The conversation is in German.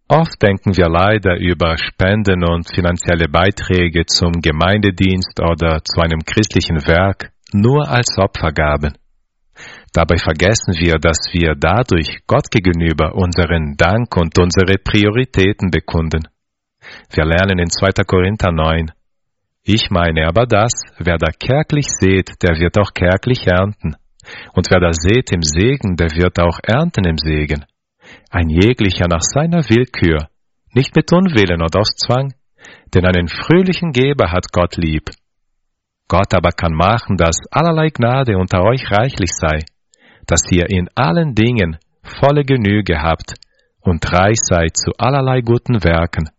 Oft denken wir leider über Spenden und finanzielle Beiträge zum Gemeindedienst oder zu einem christlichen Werk nur als Opfergaben. Dabei vergessen wir, dass wir dadurch Gott gegenüber unseren Dank und unsere Prioritäten bekunden. Wir lernen in 2. Korinther 9: Ich meine aber das, wer da kärglich sät, der wird auch kärglich ernten. Und wer da sät im Segen, der wird auch ernten im Segen. Ein jeglicher nach seiner Willkür, nicht mit Unwillen und aus Zwang, denn einen fröhlichen Geber hat Gott lieb. Gott aber kann machen, dass allerlei Gnade unter euch reichlich sei, dass ihr in allen Dingen volle Genüge habt und reich seid zu allerlei guten Werken,